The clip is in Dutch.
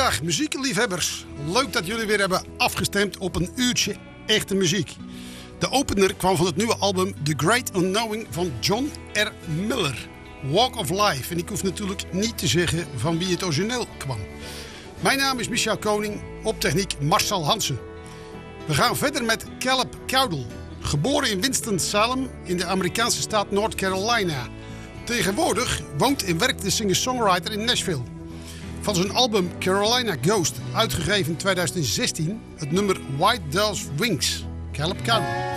Goedendag muziekliefhebbers. Leuk dat jullie weer hebben afgestemd op een uurtje echte muziek. De opener kwam van het nieuwe album The Great Unknowing van John R. Miller. Walk of Life. En ik hoef natuurlijk niet te zeggen van wie het origineel kwam. Mijn naam is Michel Koning, op techniek Marcel Hansen. We gaan verder met Caleb Caudle. Geboren in Winston-Salem in de Amerikaanse staat North Carolina. Tegenwoordig woont en werkt de singer-songwriter in Nashville. Van zijn album Carolina Ghost, uitgegeven in 2016, het nummer White Dove's Wings. Caleb Caudle.